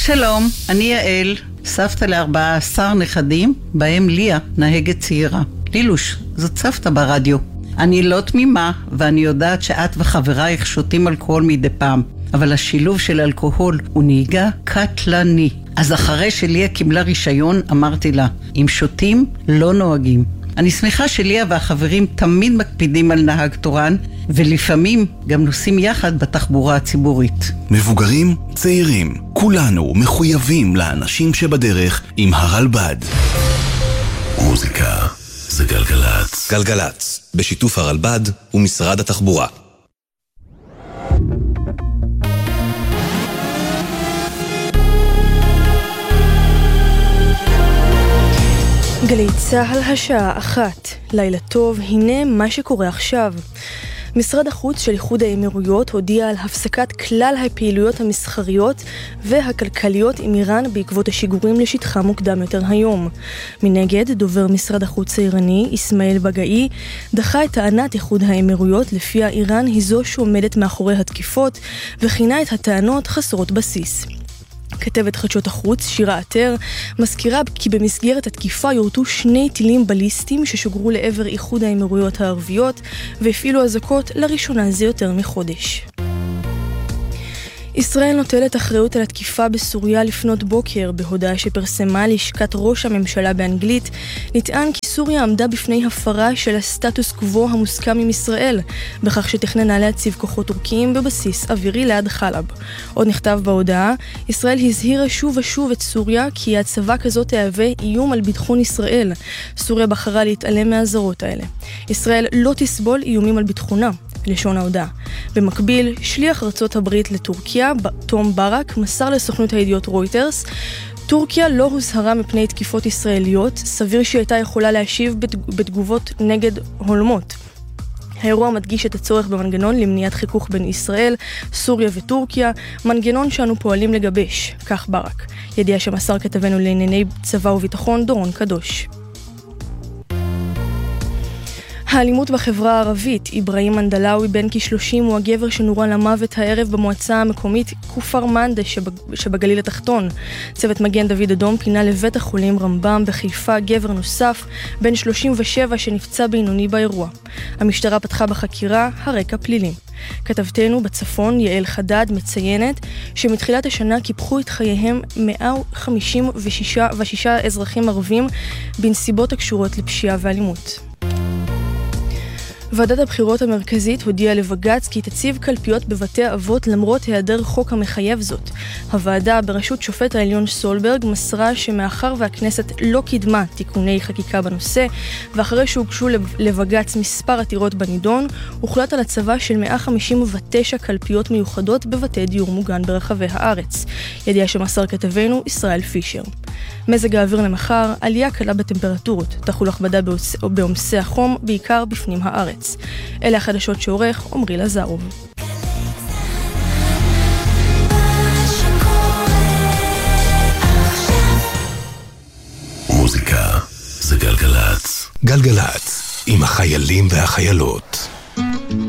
שלום, אני יעל, סבתא ל14 נכדים, בהם ליה, נהגת צעירה. לילוש, זאת סבתא ברדיו. אני לא תמימה, ואני יודעת שאת וחברייך שותים אלכוהול מדי פעם, אבל השילוב של אלכוהול הוא נהיגה קטלני. אז אחרי שליה קיבלה רישיון, אמרתי לה, אם שותים, לא נוהגים. אני שמחה שליה והחברים תמיד מקפידים על נהג תורן, ולפעמים גם נוסעים יחד בתחבורה הציבורית. מבוגרים, צעירים, כולנו מחויבים לאנשים שבדרך עם הרלב"ד. מוזיקה זה גלגלץ. גלגלץ, בשיתוף הרלב"ד ומשרד התחבורה. גלי צהל השעה 1, לילה טוב, הנה מה שקורה עכשיו. משרד החוץ של איחוד האמירויות הודיע על הפסקת כלל הפעילויות המסחריות והכלכליות עם איראן בעקבות השיגורים לשטחה מוקדם יותר היום. מנגד, דובר משרד החוץ האיראני, איסמעיל בגאי, דחה את טענת איחוד האמירויות לפיה איראן היא זו שעומדת מאחורי התקיפות וכינה את הטענות חסרות בסיס. כתבת חדשות החוץ, שירה עטר, מזכירה כי במסגרת התקיפה יורטו 2 טילים בליסטיים ששוגרו לעבר איחוד האמירויות הערביות והפעילו אזעקות לראשונה זה יותר מחודש. ישראל נוטלת אחריות על התקיפה בסוריה לפנות בוקר. בהודעה שפרסמה לשכת ראש הממשלה באנגלית, נטען כי סוריה עמדה בפני הפרה של הסטטוס קוו המוסכם עם ישראל, בכך שתכננה להציב כוחות טורקיים בבסיס אווירי ליד חלב. עוד נכתב בהודעה, ישראל הזהירה שוב ושוב את סוריה כי הצבא כזאת תהווה איום על ביטחון ישראל. סוריה בחרה להתעלם מהזרות האלה. ישראל לא תסבול איומים על ביטחונה. לשון ההודעה. במקביל, שליח ארצות הברית לטורקיה, תום ברק, מסר לסוכנות הידיעות רויטרס, טורקיה לא הוזהרה מפני תקיפות ישראליות, סביר שהיא הייתה יכולה להשיב בתגובות נגד הולמות. האירוע מדגיש את הצורך במנגנון למניעת חיכוך בין ישראל, סוריה וטורקיה, מנגנון שאנו פועלים לגבש, כך ברק. ידיעה שמסר כתבנו לענייני צבא וביטחון דורון קדוש. האלימות בחברה הערבית, איברהים מנדלאוי בן כ-30 הוא הגבר שנורה למוות הערב במועצה המקומית כפר מנדה שבגליל התחתון. צוות מגן דוד אדום פינה לבית החולים רמב"ם בחיפה גבר נוסף בן 37 שנפצע בינוני באירוע. המשטרה פתחה בחקירה, הרקע פלילי. כתבתנו בצפון יעל חדד מציינת שמתחילת השנה קיפחו את חייהם 156 אזרחים ערבים בנסיבות הקשורות לפשיעה ואלימות. ועדת הבחירות המרכזית הודיעה לבג"ץ כי תציב קלפיות בבתי אבות למרות היעדר חוק המחייב זאת. הוועדה בראשות שופט העליון סולברג מסרה שמאחר והכנסת לא קידמה תיקוני חקיקה בנושא, ואחרי שהוגשו לבג"ץ מספר עתירות בנידון, הוחלט על הצבה של 159 קלפיות מיוחדות בבתי דיור מוגן ברחבי הארץ. ידיעה שמסר כתבנו ישראל פישר. מזג האוויר למחר, עלייה קלה בטמפרטורות, תחול הכבדה בעומסי החום, בעיקר בפנים הארץ. אלה החדשות שעורך עומרי לזרוב. מוזיקה זה גלגלץ. גלגלץ עם החיילים והחיילות.